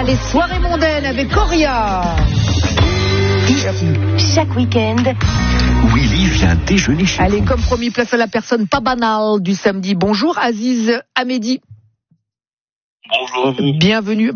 Les soirées mondaines avec Coria. Ici, chaque week-end, Willy vient déjeuner chez Allez, vous. comme promis, place à la personne pas banale du samedi. Bonjour Aziz Ahmedi. Bonjour à vous. Bienvenue.